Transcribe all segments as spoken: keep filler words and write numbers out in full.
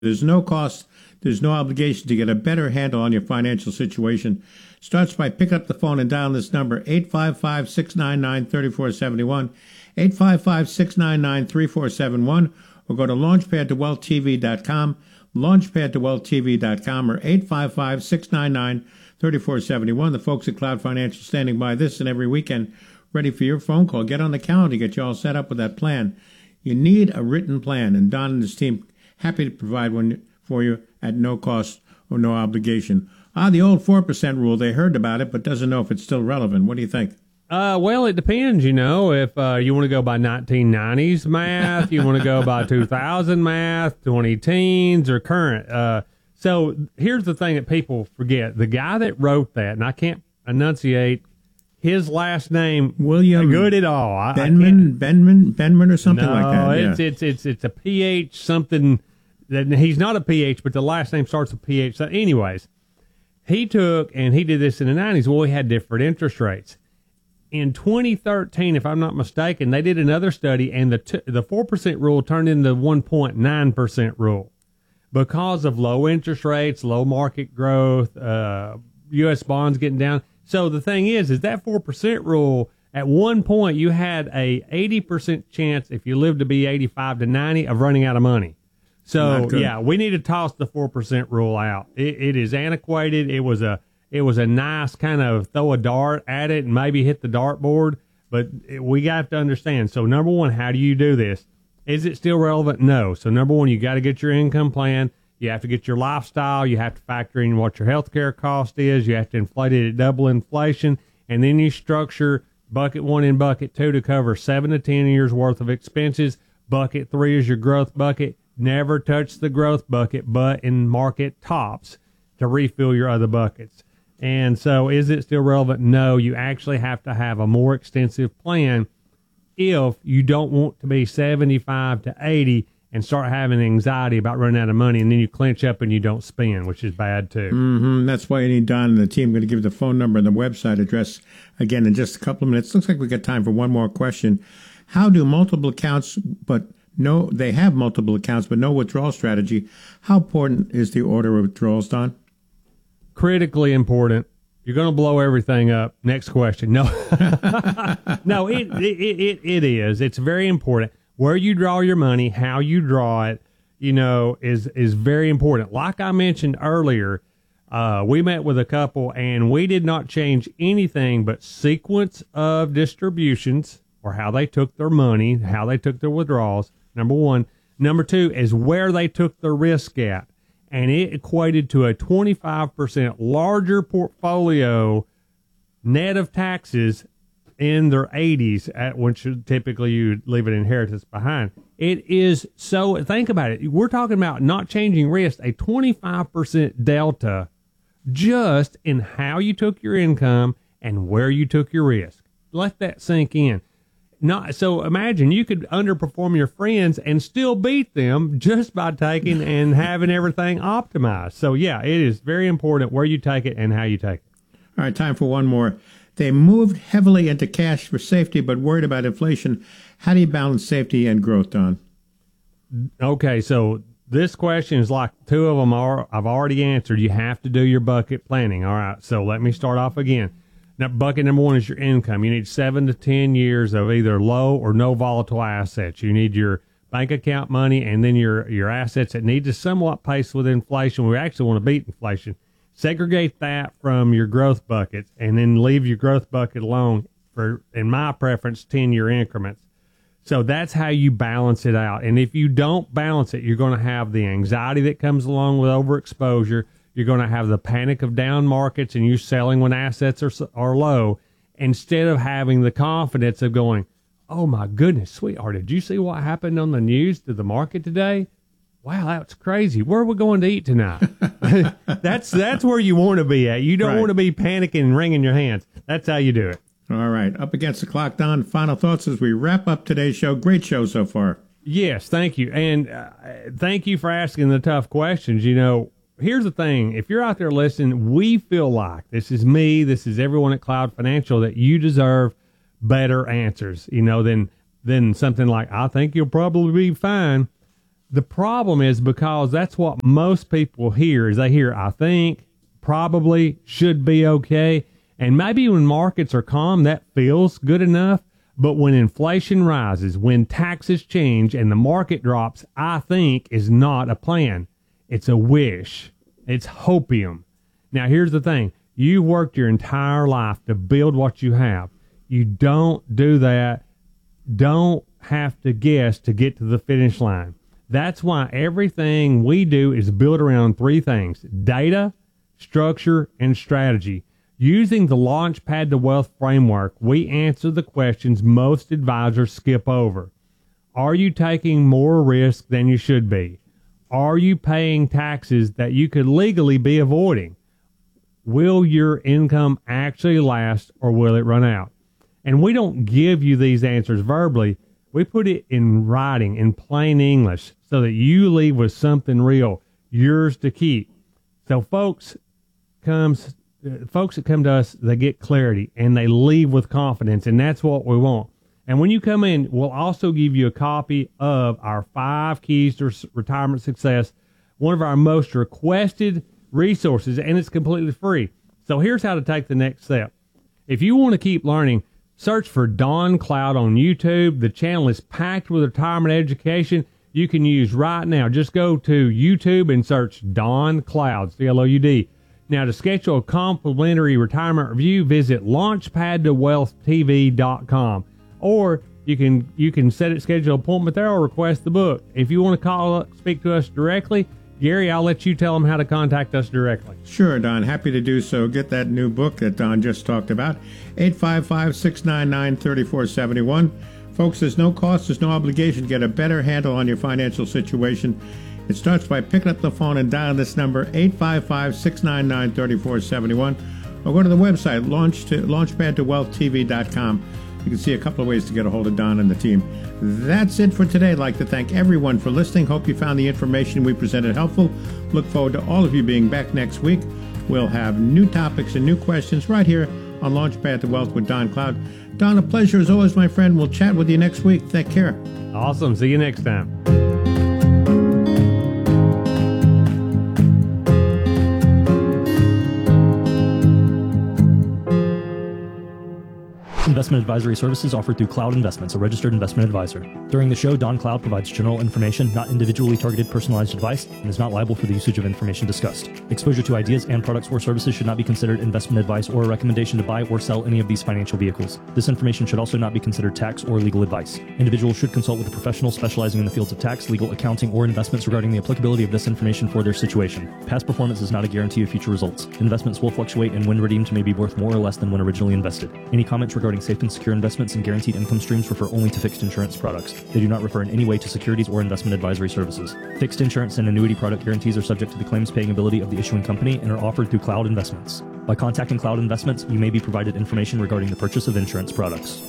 There's no cost, there's no obligation to get a better handle on your financial situation. Starts by picking up the phone and dialing this number, eight five five, six nine nine, three four seven one, eight five five, six nine nine, three four seven one, or go to launchpad to wealth t v dot com, launchpad to wealth t v dot com, or eight five five, six nine nine, three four seven one. The folks at Cloud Financial standing by this and every weekend, ready for your phone call. Get on the calendar, get you all set up with that plan. You need a written plan, and Don and his team happy to provide one for you at no cost or no obligation. Ah, the old four percent rule, they heard about it, but doesn't know if it's still relevant. What do you think? Uh, well, it depends, you know, if uh, you want to go by nineteen nineties math, you want to go by two thousand math, twenty teens, or current. Uh, so here's the thing that people forget. The guy that wrote that, and I can't enunciate his last name, William good at all. I, Benman, I Benman, Benman, or something no, like that. It's, yeah. it's it's it's a P H something. That he's not a P H, but the last name starts with P H. So, anyways, he took and he did this in the nineties. Well, we had different interest rates. In twenty thirteen, if I'm not mistaken, they did another study, and the t- the four percent rule turned into one point nine percent rule because of low interest rates, low market growth, uh, U S bonds getting down. So the thing is, is that four percent rule, at one point you had a eighty percent chance, if you lived to be eighty-five to ninety, of running out of money. So, yeah, we need to toss the four percent rule out. It, it is antiquated. It was a it was a nice kind of throw a dart at it and maybe hit the dartboard, but it, we got to understand. So, number one, how do you do this? Is it still relevant? No. So, number one, you got to get your income plan. You have to get your lifestyle. You have to factor in what your health care cost is. You have to inflate it at double inflation. And then you structure bucket one and bucket two to cover seven to ten years worth of expenses. Bucket three is your growth bucket. Never touch the growth bucket, but in market tops to refill your other buckets. And so is it still relevant? No, you actually have to have a more extensive plan if you don't want to be seventy-five to eighty and start having anxiety about running out of money, and then you clinch up and you don't spend, which is bad too. Mm-hmm. That's why you need Don and the team. I'm going to give you the phone number and the website address again in just a couple of minutes. Looks like we got time for one more question. How do multiple accounts, but no, they have multiple accounts, but no withdrawal strategy. How important is the order of withdrawals, Don? Critically important. You're going to blow everything up. Next question. No, no, it, it it it is. It's very important. Where you draw your money, how you draw it, you know, is is very important. Like I mentioned earlier, uh, we met with a couple, and we did not change anything but sequence of distributions, or how they took their money, how they took their withdrawals. Number one. Number two is where they took the risk at. And it equated to a twenty-five percent larger portfolio net of taxes in their eighties, at which typically you leave an inheritance behind. It is so, think about it. We're talking about not changing risk, a twenty-five percent delta just in how you took your income and where you took your risk. Let that sink in. Not so imagine you could underperform your friends and still beat them just by taking and having everything optimized. So yeah, it is very important where you take it and how you take it. All right, time for one more. They moved heavily into cash for safety, but worried about inflation. How do you balance safety and growth, Don? Okay, so this question is like two of them are I've already answered. You have to do your bucket planning. All right, so let me start off again. Now, bucket number one is your income. You need seven to ten years of either low or no volatile assets. You need your bank account money and then your, your assets that need to somewhat pace with inflation. We actually want to beat inflation. Segregate that from your growth buckets and then leave your growth bucket alone for, in my preference, ten-year increments. So that's how you balance it out. And if you don't balance it, you're going to have the anxiety that comes along with overexposure. You're going to have the panic of down markets and you selling when assets are are low, instead of having the confidence of going, oh, my goodness, sweetheart, did you see what happened on the news to the market today? Wow, that's crazy. Where are we going to eat tonight? that's that's where you want to be at. You don't right. want to be panicking and wringing your hands. That's how you do it. All right. Up against the clock, Don. Final thoughts as we wrap up today's show. Great show so far. Yes, thank you. And uh, thank you for asking the tough questions. You know, here's the thing. If you're out there listening, we feel like, this is me, this is everyone at Cloud Financial, that you deserve better answers, you know, than, than something like, I think you'll probably be fine. The problem is because that's what most people hear is they hear, I think, probably, should be okay. And maybe when markets are calm, that feels good enough. But when inflation rises, when taxes change and the market drops, I think is not a plan. It's a wish. It's hopium. Now, here's the thing. You worked your entire life to build what you have. You don't do that. Don't have to guess to get to the finish line. That's why everything we do is built around three things: data, structure, and strategy. Using the Launchpad to Wealth framework, we answer the questions most advisors skip over. Are you taking more risk than you should be? Are you paying taxes that you could legally be avoiding? Will your income actually last, or will it run out? And we don't give you these answers verbally. We put it in writing, in plain English, so that you leave with something real, yours to keep. So folks comes, uh, folks that come to us, they get clarity and they leave with confidence, and that's what we want. And when you come in, we'll also give you a copy of our five keys to retirement success, one of our most requested resources, and it's completely free. So here's how to take the next step. If you want to keep learning, search for Don Cloud on YouTube. The channel is packed with retirement education you can use right now. Just go to YouTube and search Don Cloud, C L O U D. Now, to schedule a complimentary retirement review, visit launchpad to wealth t v dot com. Or you can you can set it, schedule an appointment there, or request the book. If you want to call up, speak to us directly, Gary, I'll let you tell them how to contact us directly. Sure, Don. Happy to do so. Get that new book that Don just talked about. eight five five, six nine nine, three four seven one. Folks, there's no cost, there's no obligation to get a better handle on your financial situation. It starts by picking up the phone and dialing this number, eight five five, six nine nine, three four seven one. Or go to the website, launch to, launchpad to wealth t v dot com. You can see a couple of ways to get a hold of Don and the team. That's it for today. I'd like to thank everyone for listening. Hope you found the information we presented helpful. Look forward to all of you being back next week. We'll have new topics and new questions right here on Launchpad to Wealth with Don Cloud. Don, a pleasure as always, my friend. We'll chat with you next week. Take care. Awesome. See you next time. Investment advisory services offered through Cloud Investments, a registered investment advisor. During the show, Don Cloud provides general information, not individually targeted personalized advice, and is not liable for the usage of information discussed. Exposure to ideas and products or services should not be considered investment advice or a recommendation to buy or sell any of these financial vehicles. This information should also not be considered tax or legal advice. Individuals should consult with a professional specializing in the fields of tax, legal, accounting, or investments regarding the applicability of this information for their situation. Past performance is not a guarantee of future results. Investments will fluctuate, and when redeemed may be worth more or less than when originally invested. Any comments regarding safe and secure investments and guaranteed income streams refer only to fixed insurance products. They do not refer in any way to securities or investment advisory services. Fixed insurance and annuity product guarantees are subject to the claims paying ability of the issuing company and are offered through Cloud Investments. By contacting Cloud Investments, you may be provided information regarding the purchase of insurance products.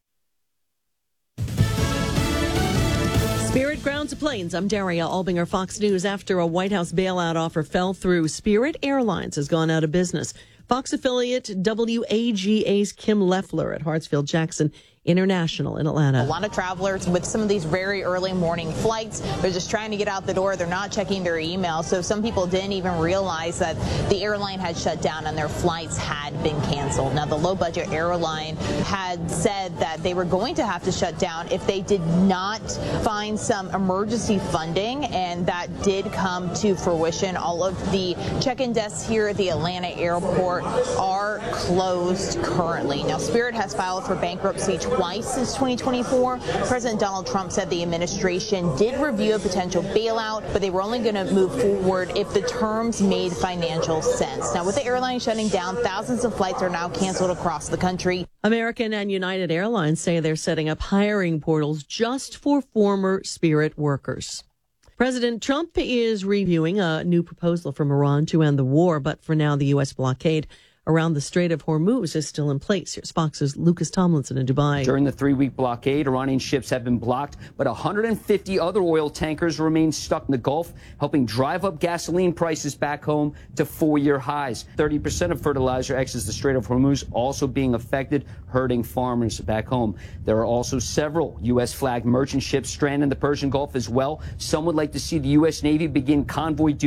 Spirit grounds planes. I'm Daria Albinger, Fox News. After a White House bailout offer fell through, Spirit Airlines has gone out of business. Fox affiliate W A G A's Kim Leffler at Hartsfield-Jackson International in Atlanta. A lot of travelers with some of these very early morning flights, they're just trying to get out the door. They're not checking their email. So some people didn't even realize that the airline had shut down and their flights had been canceled. Now, the low-budget airline had said that they were going to have to shut down if they did not find some emergency funding, and that did come to fruition. All of the check-in desks here at the Atlanta airport are closed currently. Now, Spirit has filed for bankruptcy twice since twenty twenty-four. President Donald Trump said the administration did review a potential bailout, but they were only going to move forward if the terms made financial sense. Now, with the airline shutting down, thousands of flights are now canceled across the country. American and United Airlines say they're setting up hiring portals just for former Spirit workers. President Trump is reviewing a new proposal from Iran to end the war, but for now, the U S blockade around the Strait of Hormuz is still in place. Here's Fox's Lucas Tomlinson in Dubai. During the three-week blockade, Iranian ships have been blocked, but one hundred fifty other oil tankers remain stuck in the Gulf, helping drive up gasoline prices back home to four-year highs. thirty percent of fertilizer exits the Strait of Hormuz also being affected, hurting farmers back home. There are also several U S flagged merchant ships stranded in the Persian Gulf as well. Some would like to see the U S Navy begin convoy duty